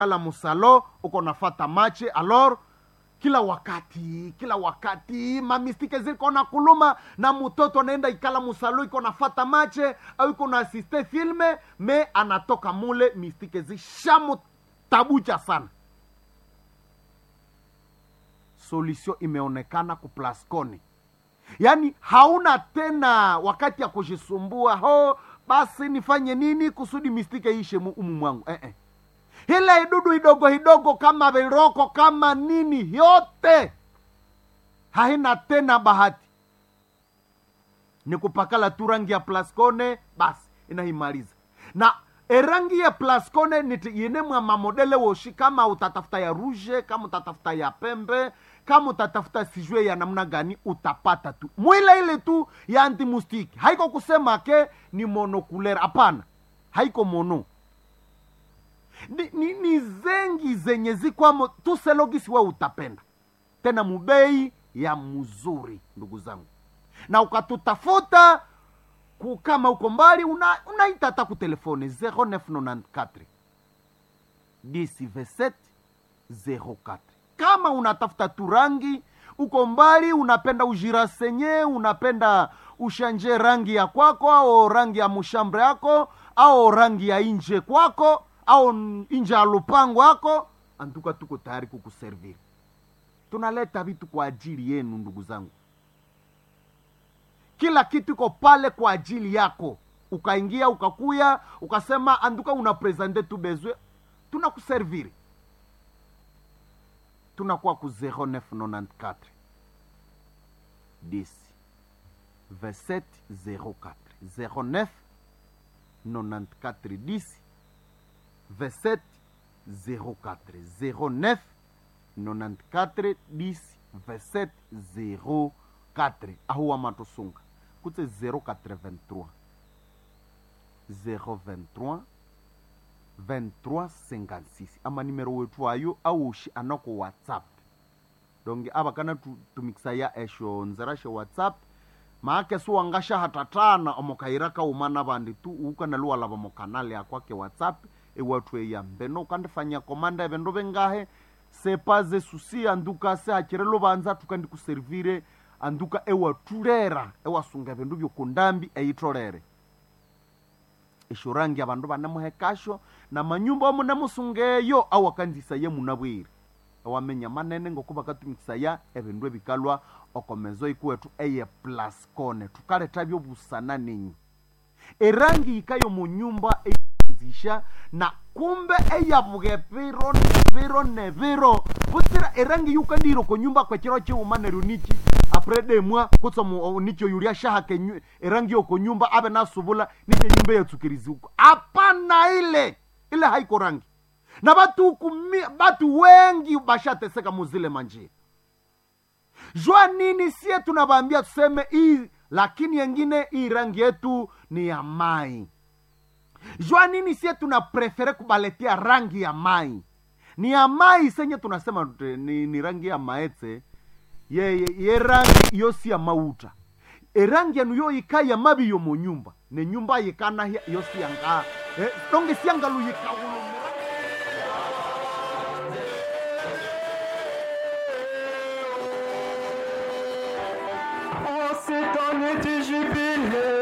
ala musalo uko nafata mache. Alors kila wakati mamistike ziko na kuluma, na mtoto anaenda ikala musalo iko nafata mache au iko na asiste filme, me anatoka mule mistike zishamu tabucha sana. Solution imeonekana ku Plascone. Yani hauna tena wakati ya kujisumbua, basi nifanye nini kusudi mistike ishe umu mwangu. Hile idudu hidogo kama viroko kama nini yote haina tena bahati. Ni kupakala tu rangi ya Plascone, basi inahimaliza. Na rangi ya Plascone yenemwa mamodele woshi, kama utatafuta ya rouge, kama utatafuta ya pembe, kama utatafuta sijue ya namna gani, utapata tu mwile ile tu ya anti-moustique. Haiko kusema ke ni monocouleur, hapana, haiko mono. Ni zengi zenye zikwamo tu selogisi we utapenda. Tena mubei ya mzuri ndugu zangu. Na ukatutafuta kama uko mbali, unaita hata ku telefone 0994 10 27 04. Kama unatafuta turangi uko mbali, unapenda ujirasenye, unapenda ushanje rangi ya kwako, au rangi ya mushambre yako, au rangi ya inje kwako, au inje ya lupango wako, antuka tuko tayari kukuserviri. Tunaleta vitu kwa ajili yenu ndugu zangu. Kila kitu iko pale kwa ajili yako. Ukaingia, ukakuya, ukasema anduka unapresente tu bezwe, tunakuserviri. Tunakuwa ku 0994 10 27 04 09 94 10 27 04 09 94 10 27 04. Ahuwa matosunga kute 083 023 2356 ama numero wetu ayo aushi anako WhatsApp. Donge aba kana tumikisa ya esho nzarashe WhatsApp. Maake suwangasha hatatana omokairaka umana bandi tu ukana luwa laba mokanale ya kwake WhatsApp. Watu ya mbeno kandifanya komanda evendo bengahe sepaze susi anduka se hakirelo banza tukandi kuservire anduka turera sunga vendu byo kundambi eitorere. Ishurangi abantu banamuhekasho na manyumba omu namusungeyo awakandisa ye munabwire. Awamenya manene ngokuba katumikisa ya evindu ebikalwa okomezo ikuwetu eye Plascone. Tukaleta byo busana ninyi. Erangi ikayo mu nyumba zisha na kumbe eyabuge viro kutira erangi yukandiro ko nyumba kwa kiro chi umaneru niki aprede mwa kutso mu nicho yuria shahake erangi yoko nyumba abe nasubula nije nyumba yatukirizi huko. Hapana, ile haiko rangi. Na batu wengi bashateseka muzile manjia. Jua nini sie tunabambia tuseme hii, lakini yengine hii rangi yetu ni ya mai. Jua nini sie tunaprefere kubaletia rangi ya mai. Ni ya mai senye tunasema ni rangi ya maetse. Ye rangi yosi ya mauta. Rangi ya nuyo ika ya mabi yomo nyumba. Ne nyumba yikana yosi ya nga. Tongi sianga lu yika ulu. C'est un été jubilé.